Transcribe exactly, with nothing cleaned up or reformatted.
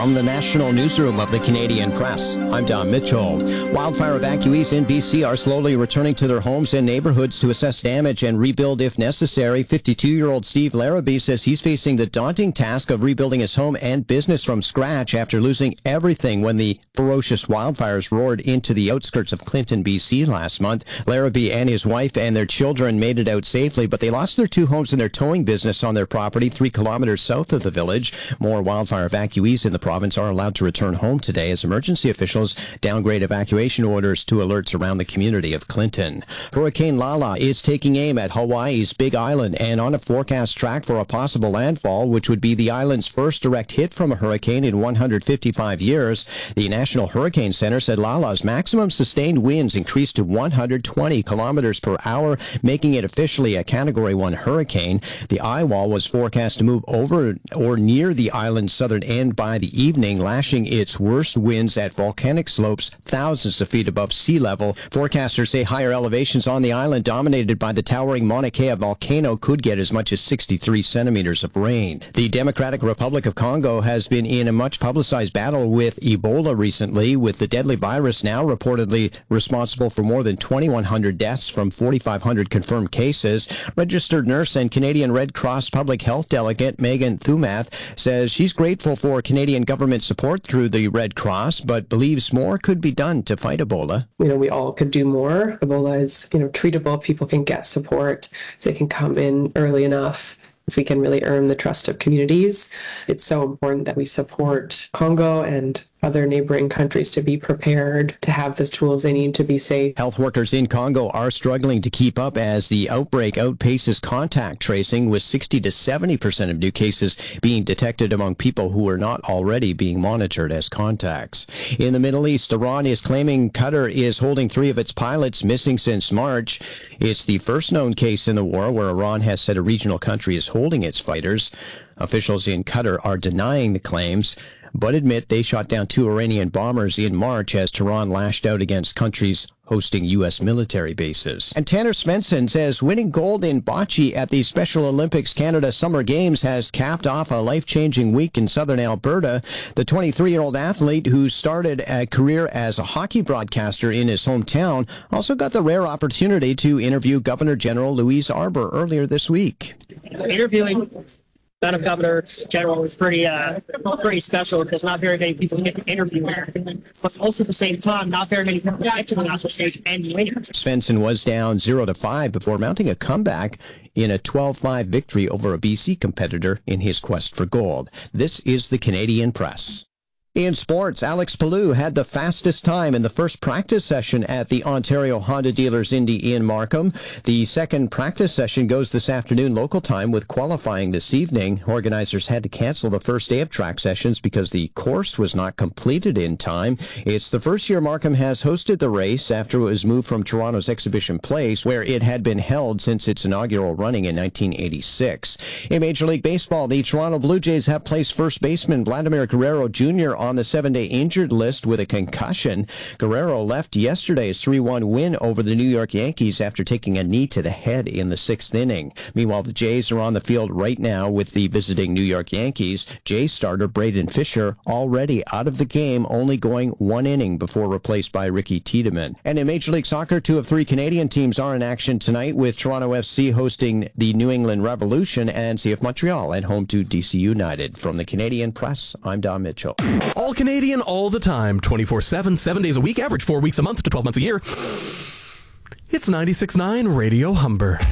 From the National Newsroom of the Canadian Press, I'm Don Mitchell. Wildfire evacuees in B C are slowly returning to their homes and neighborhoods to assess damage and rebuild if necessary. fifty-two-year-old Steve Larrabee says he's facing the daunting task of rebuilding his home and business from scratch after losing everything when the ferocious wildfires roared into the outskirts of Clinton, B C last month. Larrabee and his wife and their children made it out safely, but they lost their two homes and their towing business on their property three kilometers south of the village. More wildfire evacuees in the province are allowed to return home today as emergency officials downgrade evacuation orders to alerts around the community of Clinton. Hurricane Lala is taking aim at Hawaii's Big Island and on a forecast track for a possible landfall, which would be the island's first direct hit from a hurricane in one hundred fifty-five years. The National Hurricane Center said Lala's maximum sustained winds increased to one hundred twenty kilometers per hour, making it officially a Category one hurricane. The eye wall was forecast to move over or near the island's southern end by the evening, lashing its worst winds at volcanic slopes thousands of feet above sea level. Forecasters say higher elevations on the island, dominated by the towering Mauna Kea volcano, could get as much as sixty-three centimeters of rain. The Democratic Republic of Congo has been in a much publicized battle with Ebola recently, with the deadly virus now reportedly responsible for more than twenty-one hundred deaths from forty-five hundred confirmed cases. Registered nurse and Canadian Red Cross public health delegate Megan Thumath says she's grateful for Canadian government support through the Red Cross, but believes more could be done to fight Ebola. You know, we all could do more. Ebola is, you know, treatable. People can get support. They can come in early enough. If we can really earn the trust of communities, it's so important that we support Congo and other neighboring countries to be prepared, to have the tools they need to be safe. Health workers in Congo are struggling to keep up as the outbreak outpaces contact tracing, with sixty to seventy percent of new cases being detected among people who are not already being monitored as contacts. In the Middle East, Iran is claiming Qatar is holding three of its pilots missing since March. It's the first known case in the war where Iran has said a regional country is holding its fighters. Officials in Qatar are denying the claims, but admit they shot down two Iranian bombers in March as Tehran lashed out against countries hosting U S military bases. And Tanner Svensson says winning gold in bocce at the Special Olympics Canada Summer Games has capped off a life-changing week in southern Alberta. The twenty-three-year-old athlete, who started a career as a hockey broadcaster in his hometown, also got the rare opportunity to interview Governor General Louise Arbour earlier this week. Interviewing Madam Governor General is pretty uh, pretty special because not very many people get to interview her. But also at the same time, not very many people get to the national stage and win it. Svensson was down zero to five before mounting a comeback in a twelve five victory over a B C competitor in his quest for gold. This is the Canadian Press. In sports, Alex Palou had the fastest time in the first practice session at the Ontario Honda Dealers Indy in Markham. The second practice session goes this afternoon local time, with qualifying this evening. Organizers had to cancel the first day of track sessions because the course was not completed in time. It's the first year Markham has hosted the race after it was moved from Toronto's Exhibition Place, where it had been held since its inaugural running in nineteen eighty-six. In Major League Baseball, the Toronto Blue Jays have placed first baseman Vladimir Guerrero Junior on the seven-day injured list with a concussion. Guerrero left yesterday's three one win over the New York Yankees after taking a knee to the head in the sixth inning. Meanwhile, the Jays are on the field right now with the visiting New York Yankees. Jays starter Braden Fisher already out of the game, only going one inning before replaced by Ricky Tiedemann. And in Major League Soccer, two of three Canadian teams are in action tonight, with Toronto F C hosting the New England Revolution and C F Montreal at home to D C United. From the Canadian Press, I'm Don Mitchell. All Canadian all the time, twenty-four seven, seven days a week, average four weeks a month to twelve months a year. It's ninety-six point nine Radio Humber.